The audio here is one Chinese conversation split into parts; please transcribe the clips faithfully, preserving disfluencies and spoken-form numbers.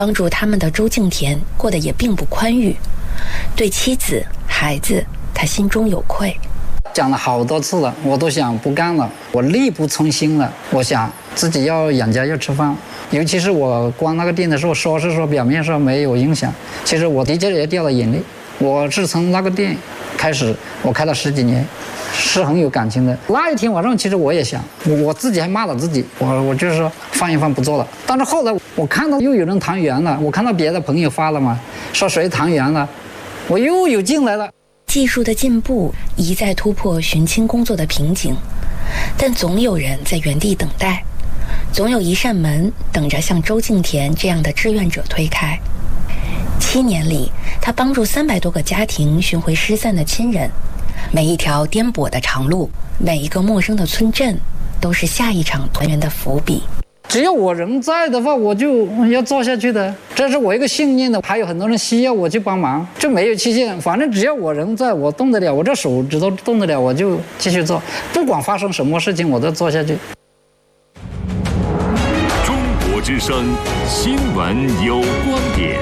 帮助他们的周敬田过得也并不宽裕，对妻子、孩子，他心中有愧。 讲了好多次了，我都想不干了，我力不从心了。我想自己要养家要吃饭，尤其是我关那个店的时候，说是说表面上没有影响，其实我的确也掉了眼泪。我是从那个店开始，我开了十几年，是很有感情的。那一天晚上，其实我也想，我自己还骂了自己，我我就是说放一放不做了。但是后来我看到又有人谈圆了，我看到别的朋友发了嘛，说谁谈圆了，我又有劲来了。 技术的进步一再突破寻亲工作的瓶颈，但总有人在原地等待，总有一扇门等着像周敬田这样的志愿者推开。七年里，他帮助三百多个家庭寻回失散的亲人，每一条颠簸的长路，每一个陌生的村镇，都是下一场团圆的伏笔。 只要我人在的话，我就要做下去的，这是我一个信念的。还有很多人需要我去帮忙，这没有期限，反正只要我人在，我动得了，我这手指头动得了，我就继续做，不管发生什么事情，我都做下去。 中国之声新闻有观点，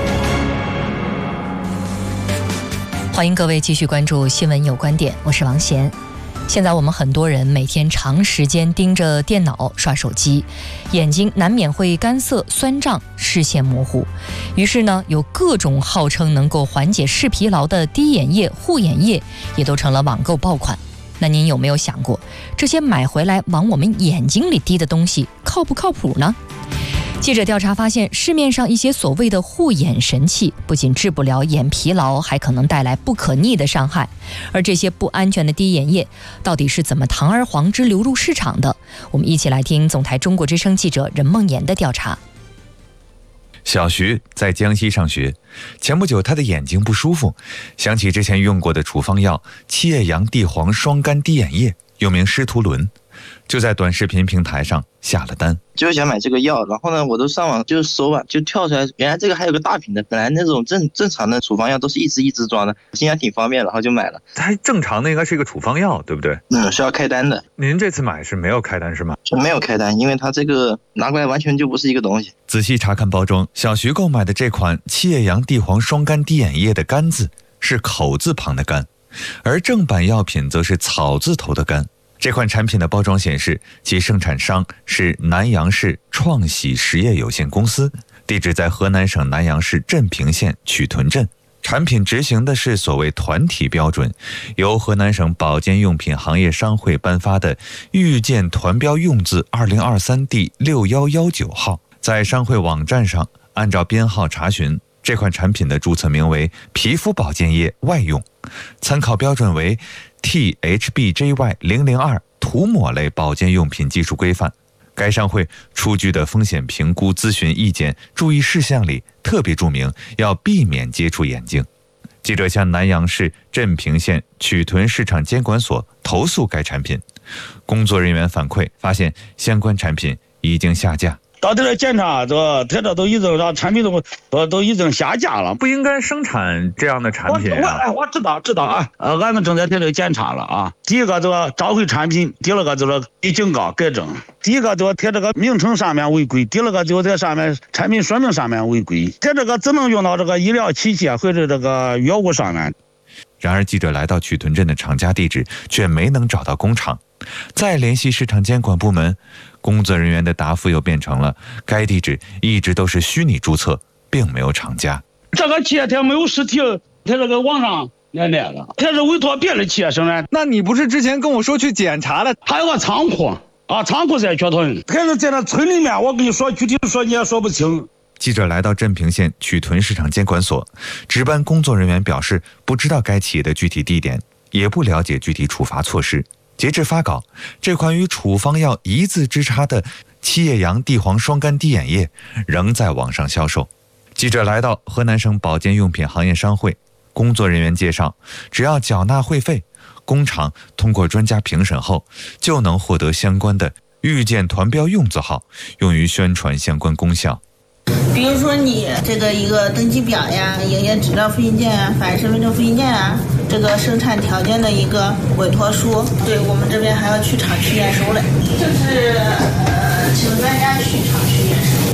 欢迎各位继续关注新闻有观点，我是王贤。现在我们很多人每天长时间盯着电脑刷手机，眼睛难免会干涩、酸胀、视线模糊。于是呢，有各种号称能够缓解视疲劳的滴眼液、护眼液，也都成了网购爆款。那您有没有想过，这些买回来往我们眼睛里滴的东西靠不靠谱呢？记者调查发现，市面上一些所谓的护眼神器不仅治不了眼疲劳，还可能带来不可逆的伤害。而这些不安全的滴眼液到底是怎么堂而皇之流入市场的？我们一起来听总台中国之声记者任梦妍的调查。 小徐在江西上学，前不久他的眼睛不舒服，想起之前用过的处方药七叶杨地黄双苷滴眼液，又名施图伦，就在短视频平台上下了单。 就想买这个药，然后呢，我都上网就搜吧，就跳出来，原来这个还有个大瓶的，本来那种正正常的处方药都是一支一支装的，心想挺方便，然后就买了。 它正常的应该是一个处方药，对不对？ 嗯，是要开单的。 您这次买是没有开单是吗？ 是没有开单，因为它这个拿过来完全就不是一个东西。 仔细查看包装，小徐购买的这款七叶杨地黄双苷滴眼液的苷字是口字旁的苷，而正版药品则是草字头的苷。这款产品的包装显示，其生产商是南阳市创喜实业有限公司，地址在河南省南阳市镇平县曲屯镇。产品执行的是所谓团体标准，由河南省保健用品行业商会颁发的预见团标用字二零二三第六一一九号。在商会网站上按照编号查询，这款产品的注册名为皮肤保健液外用，参考标准为 T H B J Y 零零二 涂抹类保健用品技术规范。该商会出具的风险评估咨询意见注意事项里特别注明要避免接触眼睛。记者向南阳市镇平县曲屯市场监管所投诉该产品，工作人员反馈发现相关产品已经下架。 到这来检查，这他这都已经让产品都都都已经下架了， 不应该生产这样的产品啊！ 我我我知道知道啊，呃，俺们正在这里检查了啊。第一个这个召回产品，第二个就是给警告改正。第一个就贴这个名称上面违规，第二个就在上面产品说明上面违规，在这个只能用到这个医疗器械或者这个药物上面。 然而记者来到曲屯镇的厂家地址，却没能找到工厂。再联系市场监管部门，工作人员的答复又变成了该地址一直都是虚拟注册，并没有厂家。 这个企业它没有实体，它这个网上连连了，它是委托别的企业生产。 那你不是之前跟我说去检查了？ 还有个仓库啊，仓库在曲屯，可是在那村里面，我跟你说具体说你也说不清。 记者来到镇平县曲屯市场监管所，值班工作人员表示不知道该企业的具体地点，也不了解具体处罚措施。截至发稿，这款与处方药一字之差的七叶杨地黄双苷滴眼液仍在网上销售。记者来到河南省保健用品行业商会，工作人员介绍，只要缴纳会费，工厂通过专家评审后，就能获得相关的预见团标用字号，用于宣传相关功效。 比如说你这个一个登记表呀、营业执照复印件啊、反身份证复印件啊，这个生产条件的一个委托书，对我们这边还要去厂区验收嘞，就是呃，请专家去厂区验收。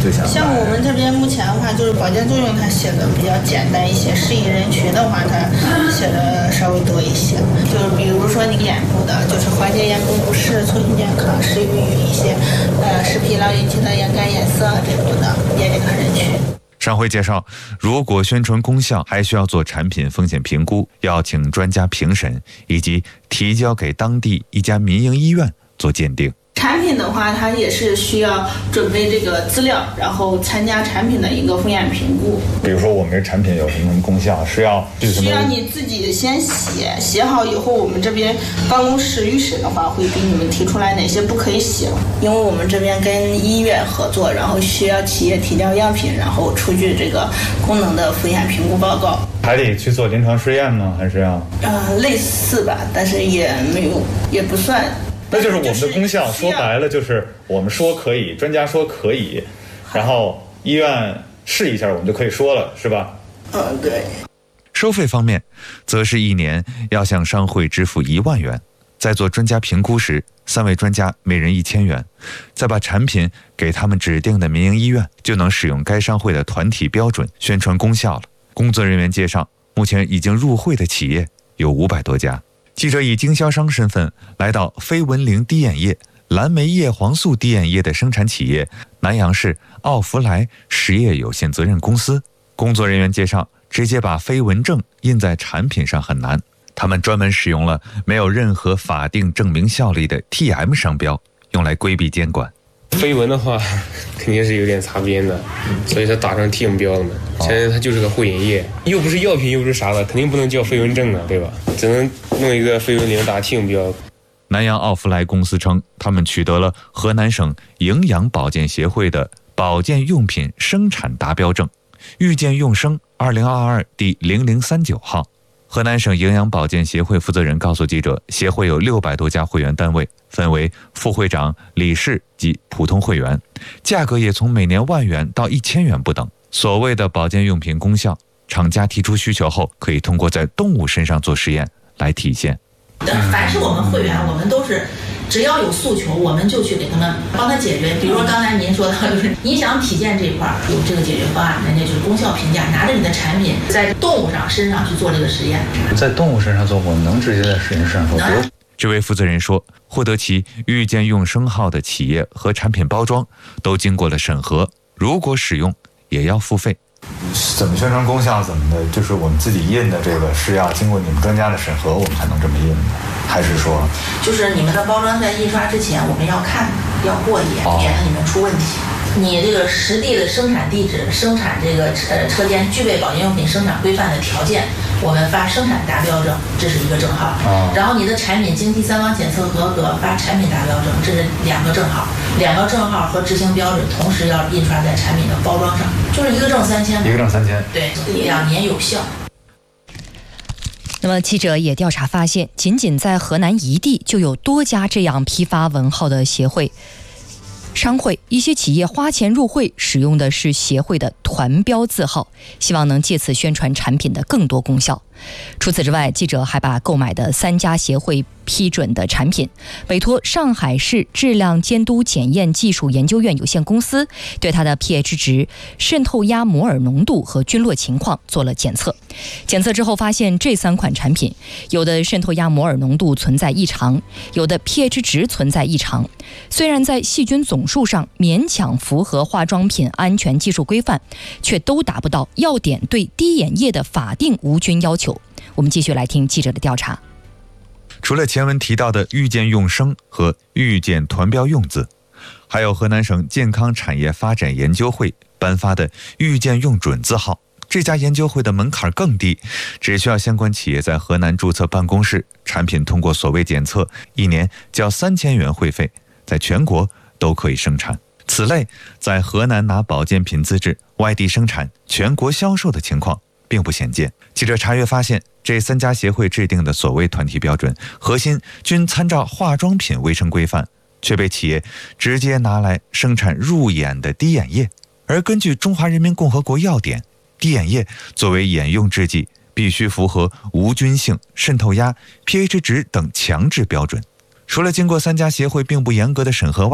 最想买？ 像我们这边目前的话，就是保健作用它写的比较简单一些，适应人群的话，它写的稍微多一些。就是比如说那个眼部的，就是缓解眼部不适、促进健康，适于一些呃视疲劳引起的眼干眼涩这种的眼睛看人群。 上回介绍，如果宣传功效，还需要做产品风险评估，要请专家评审，以及提交给当地一家民营医院做鉴定。 产品的话，它也是需要准备这个资料，然后参加产品的一个风险评估。 比如说我们这产品有什么什么功效，是要需要你自己先写，写好以后，我们这边办公室预审的话，会给你们提出来哪些不可以写。因为我们这边跟医院合作，然后需要企业提交样品，然后出具这个功能的风险评估报告。 还得去做临床试验吗？还是要？ 呃，类似吧，但是也没有，也不算。 那就是我们的功效，说白了就是我们说可以，专家说可以，然后医院试一下，我们就可以说了，是吧？ 嗯，对。 收费方面，则是一年要向商会支付一万元，在做专家评估时，三位专家每人一千元，再把产品给他们指定的民营医院，就能使用该商会的团体标准宣传功效了。工作人员介绍，目前已经入会的企业有五百多家。记者以经销商身份来到非文灵滴眼液、蓝莓叶黄素滴眼液的生产企业南阳市奥福莱实业有限责任公司。工作人员介绍，直接把非文证印在产品上很难，他们专门使用了没有任何法定证明效力的 T M 商标，用来规避监管。 非文的话肯定是有点擦边的，所以它打上 T M 标了嘛。现在它就是个护眼液，又不是药品又不是啥的，肯定不能叫非文证啊，对吧？只能弄一个非文灵打 T M 标。 南阳奥福莱公司称，他们取得了河南省营养保健协会的保健用品生产达标证，遇见用生二零二二第零零三九号。河南省营养保健协会负责人告诉记者，协会有六百多家会员单位，分为副会长、理事及普通会员，价格也从每年万元到一千元不等。所谓的保健用品功效，厂家提出需求后，可以通过在动物身上做实验来体现。 凡是我们会员，我们都是只要有诉求，我们就去给他们帮他解决。比如说刚才您说的，就是影响体健这一块有这个解决方案，人家就是功效评价，拿着你的产品在动物上身上去做这个实验。 在动物身上做，我们能直接在实验室上做。 这位负责人说，获得其遇见用生号的企业和产品包装都经过了审核，如果使用也要付费。 怎么宣传功效怎么的，就是我们自己印的这个是要经过你们专家的审核，我们才能这么印的，还是说就是你们的包装在印刷之前我们要看，要过一眼，免得你们出问题。你这个实地的生产地址、生产这个呃车间具备保健用品生产规范的条件，我们发生产达标证，这是一个证号。 哦、 然后你的产品经第三方检测合格，发产品达标证，这是两个证号。两个证号和执行标准同时要印刷在产品的包装上，就是一个证三千。 一个证三千。 对，两年有效。 那么记者也调查发现，仅仅在河南一地就有多家这样批发文号的协会。商会一些企业花钱入会，使用的是协会的团标字号，希望能借此宣传产品的更多功效。除此之外，记者还把购买的三家协会批准的产品委托上海市质量监督检验技术研究院有限公司，对它的 pH 值、渗透压摩尔浓度和菌落情况做了检测。检测之后发现，这三款产品有的渗透压摩尔浓度存在异常，有的 pH 值存在异常。虽然在细菌总数上勉强符合化妆品安全技术规范，却都达不到药典对滴眼液的法定无菌要求。我们继续来听记者的调查。 除了前文提到的遇见用生和遇见团标用字，还有河南省健康产业发展研究会颁发的遇见用准字号。这家研究会的门槛更低，只需要相关企业在河南注册办公室，产品通过所谓检测，一年交三千元会费，在全国都可以生产。此类在河南拿保健品资质外地生产全国销售的情况并不鲜见。记者查阅发现，这三家协会制定的所谓团体标准，核心均参照化妆品卫生规范，却被企业直接拿来生产入眼的滴眼液。而根据中华人民共和国药典，滴眼液作为眼用制剂，必须符合无菌性、渗透压、pH 值等强制标准。除了经过三家协会并不严格的审核外，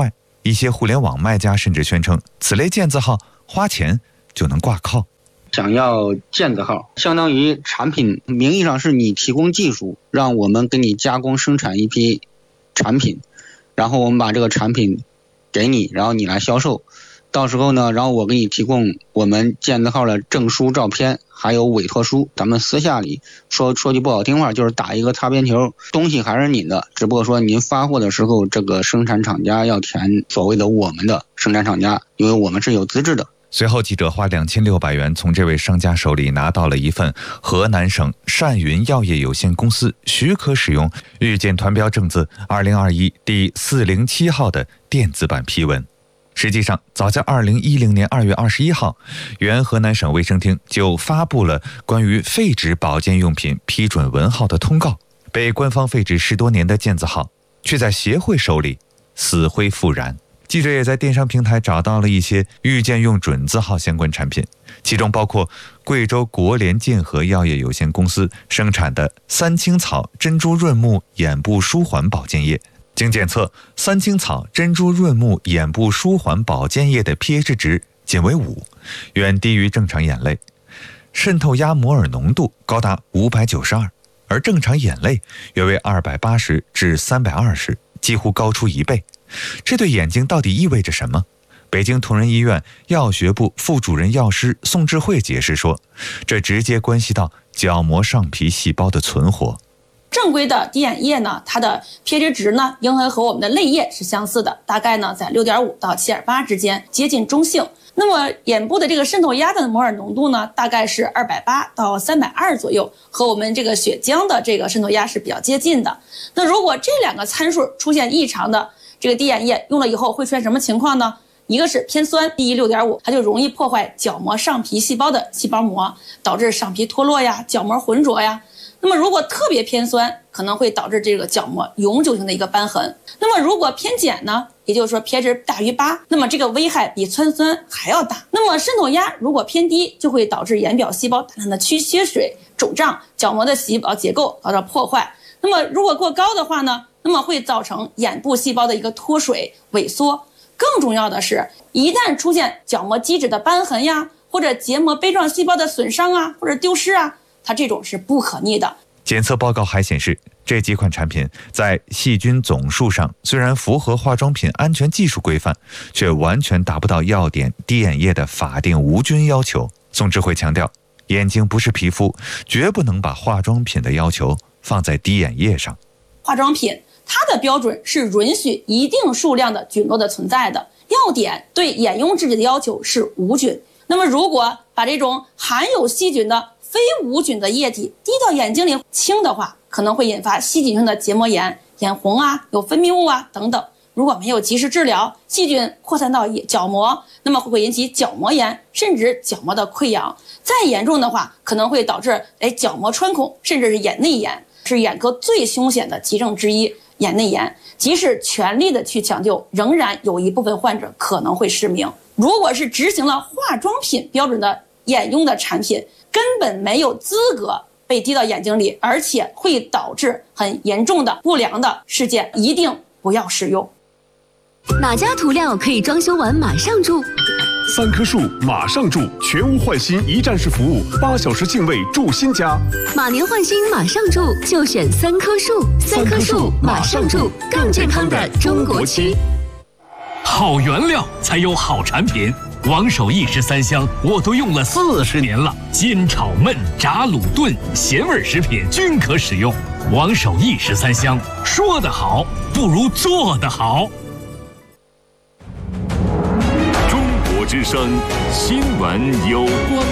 一些互联网卖家甚至宣称，此类健字号花钱就能挂靠。 想要健字号，相当于产品名义上是你提供技术，让我们给你加工生产一批产品，然后我们把这个产品给你，然后你来销售。到时候呢，然后我给你提供我们健字号的证书、照片，还有委托书。咱们私下里说说句不好听话，就是打一个擦边球，东西还是您的，只不过说您发货的时候，这个生产厂家要填所谓的我们的生产厂家，因为我们是有资质的。 随后，记者花两千六百元从这位商家手里拿到了一份河南省善云药业有限公司许可使用预检团标证字二零二一第四零七号的电子版批文。实际上，早在二零一零年二月二十一号，原河南省卫生厅就发布了关于废纸保健用品批准文号的通告，被官方废止十多年的健字号，却在协会手里死灰复燃。记者也在电商平台找到了一些预检用准字号相关产品，其中包括贵州国联健和药业有限公司生产的三青草珍珠润目眼部舒缓保健液。经检测，三青草珍珠润目眼部舒缓保健液的 pH 值仅为五，远低于正常眼泪，渗透压摩尔浓度高达五百九十二，而正常眼泪约为二百八十至三百二十，几乎高出一倍。这对眼睛到底意味着什么？北京同仁医院药学部副主任药师宋智慧解释说，这直接关系到角膜上皮细胞的存活。 正规的滴眼液呢，它的 pH 值呢，应该和我们的泪液是相似的，大概呢在 六点五 到 七点八 之间，接近中性。那么眼部的这个渗透压的摩尔浓度呢，大概是二百八十到三百二十左右，和我们这个血浆的这个渗透压是比较接近的。那如果这两个参数出现异常的，这个滴眼液用了以后会出现什么情况呢？一个是偏酸，低于 六点五，它就容易破坏角膜上皮细胞的细胞膜，导致上皮脱落呀，角膜浑浊呀。那么如果特别偏酸，可能会导致这个角膜永久性的一个瘢痕。那么如果偏碱呢，也就是说 pH 值大于八，那么这个危害比氚酸还要大。那么渗透压如果偏低，就会导致眼表细胞大量的缺缺水、肿胀，角膜的细胞结构遭到破坏。那么如果过高的话呢，那么会造成眼部细胞的一个脱水、萎缩。更重要的是，一旦出现角膜基质的瘢痕呀，或者结膜杯状细胞的损伤啊，或者丢失啊，它这种是不可逆的。 检测报告还显示，这几款产品在细菌总数上虽然符合化妆品安全技术规范，却完全达不到药典滴眼液的法定无菌要求。宋智慧强调，眼睛不是皮肤，绝不能把化妆品的要求放在滴眼液上。 化妆品它的标准是允许一定数量的菌落的存在的，药典对眼用质地的要求是无菌。那么如果把这种含有细菌的非无菌的液体滴到眼睛里清的话，可能会引发细菌性的结膜炎、眼红啊、有分泌物啊等等。如果没有及时治疗，细菌扩散到角膜，那么会引起角膜炎，甚至角膜的溃疡。再严重的话，可能会导致哎角膜穿孔，甚至是眼内炎，是眼科最凶险的急症之一。眼内炎，即使全力的去抢救，仍然有一部分患者可能会失明。如果是执行了化妆品标准的眼用的产品，根本没有资格被滴到眼睛里，而且会导致很严重的不良的事件，一定不要使用。 哪家涂料可以装修完马上住？ 三棵树马上住，全屋换新一站式服务，八小时净位住新家。 马年换新马上住，就选三棵树。三棵树马上住，更健康的中国漆。 好原料才有好产品。王守义十三香我都用了四十年了，煎炒焖炸卤炖咸味食品均可使用。王守义十三香，说得好不如做得好。 中国之声新闻有关。